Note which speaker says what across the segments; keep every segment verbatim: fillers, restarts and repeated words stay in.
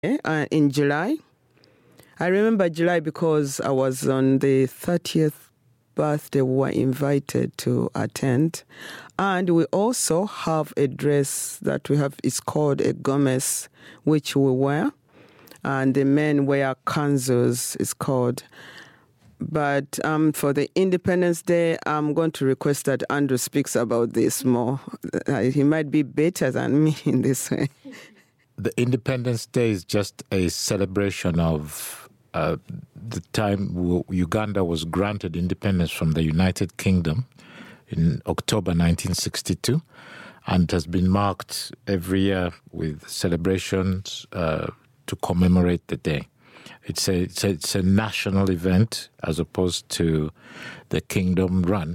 Speaker 1: uh, in July. I remember July because I was on the thirtieth birthday we were invited to attend. And we also have a dress that we have, it's called a gomez, which we wear. And the men wear kanzus, it's called. But um, for the Independence Day, I'm going to request that Andrew speaks about this more. Uh, he might be better than me in this way.
Speaker 2: The Independence Day is just a celebration of uh, the time Uganda was granted independence from the United Kingdom in October nineteen sixty-two, and has been marked every year with celebrations uh, to commemorate the day. It's a, it's, a, it's a national event as opposed to the kingdom run.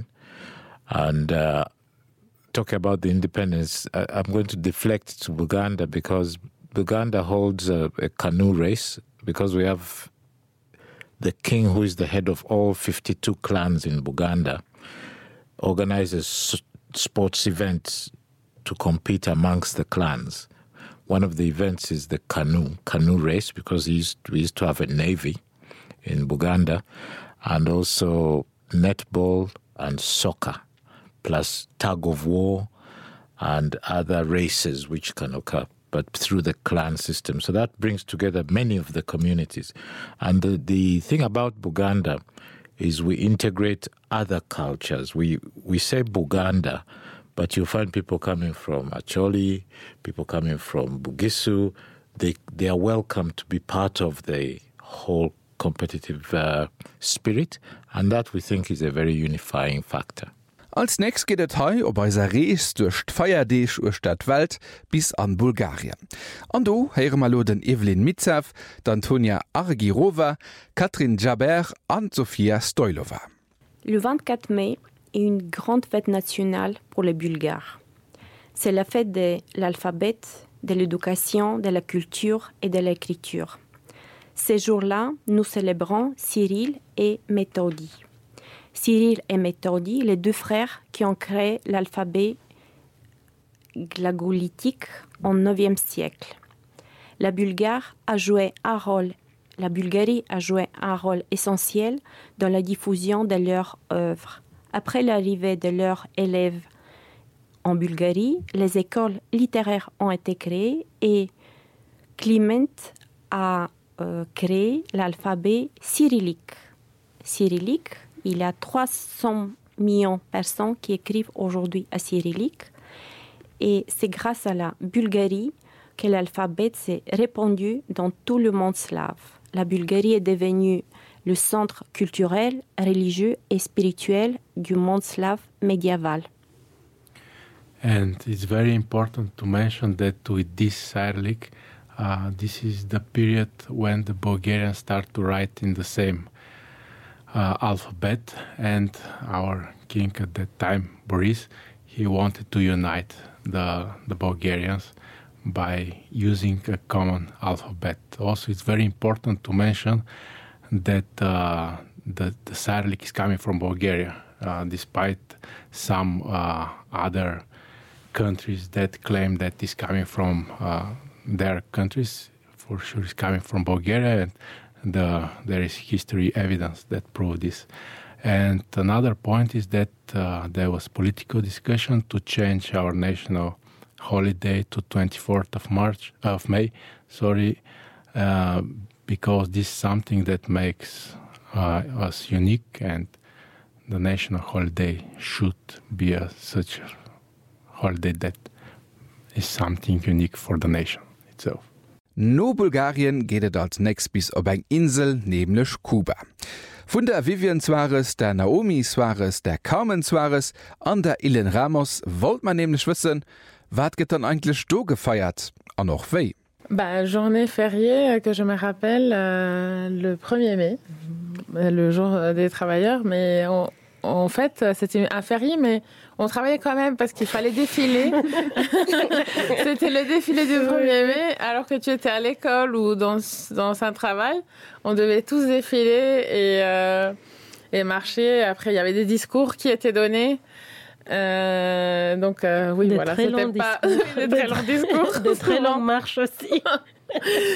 Speaker 2: And uh, talking about the independence, I, I'm going to deflect to Buganda because Buganda holds a, a canoe race because we have the king, who is the head of all fifty-two clans in Buganda, organizes sports events to compete amongst the clans. One of the events is the canoe, canoe race, because we used, we used to have a navy in Buganda, and also netball and soccer, plus tug of war and other races which can occur, but through the clan system. So that brings together many of the communities. And the, the thing about Buganda is we integrate other cultures. We we say Buganda, but you'll find people coming from Acholi, people coming from Bugisu. They they are welcome to be part of the whole competitive uh, spirit, and that we think is a very unifying factor.
Speaker 3: Als nächstes geht es heute auf unserer Reise durch die Feiertage durch die Welt bis an Bulgarien. Und da hören wir den Evelyn Mitsev, Antonia Argirova, Katrin Jaber und Sofia Stoilova.
Speaker 4: Le vingt-quatre mai est une grande fête nationale pour les Bulgares. C'est la fête de l'alphabet, de l'éducation, de la culture et de l'écriture. Ces jours-là, nous célébrons Cyril et Méthodie. Cyril et Méthodie, les deux frères qui ont créé l'alphabet glagolitique au neuvième siècle. La Bulgare a joué un rôle, la Bulgarie a joué un rôle essentiel dans la diffusion de leurs œuvres. Après l'arrivée de leurs élèves en Bulgarie, les écoles littéraires ont été créées et Kliment a euh, créé l'alphabet cyrillique. Cyrillique, il y a trois cents millions de personnes qui écrivent aujourd'hui à cyrillique. Et c'est grâce à la Bulgarie que l'alphabet s'est répandu dans tout le monde slave. La Bulgarie est devenue le centre culturel, religieux et spirituel du monde slave médiéval.
Speaker 5: And it's very important to mention that with this Cyrillic, uh, this is the period when the Bulgarians start to write in the same Uh, alphabet, and our king at that time, Boris, he wanted to unite the the Bulgarians by using a common alphabet. Also, it's very important to mention that uh, the, the Cyrillic is coming from Bulgaria, uh, despite some uh, other countries that claim that it's coming from uh, their countries. For sure, it's coming from Bulgaria, and The, there is history evidence that prove this. And another point is that uh, there was political discussion to change our national holiday to twenty-fourth of March of May, sorry, uh, because this is something that makes uh, us unique, and the national holiday should be a, such a holiday that is something unique for the nation itself.
Speaker 3: No Bulgarien geht es als nächstes bis auf eine Insel, nämlich Kuba. Von der Vivian Suarez, der Naomi Suarez, der Carmen Suarez und der Ilen Ramos wollte man nämlich wissen, was geht dann eigentlich da gefeiert und auch wie.
Speaker 6: Bah, journée fériée que je me rappelle, euh, le premier mai, le jour des travailleurs, mais on, en fait, c'était un férié, mais on travaillait quand même parce qu'il fallait défiler. C'était le défilé du premier mai, alors que tu étais à l'école ou dans, dans un travail. On devait tous défiler et, euh, et marcher. Après, il y avait des discours qui étaient donnés. Euh, donc, euh, oui,
Speaker 7: de
Speaker 6: voilà, c'était pas... de très longs discours.
Speaker 7: De très longues marches aussi.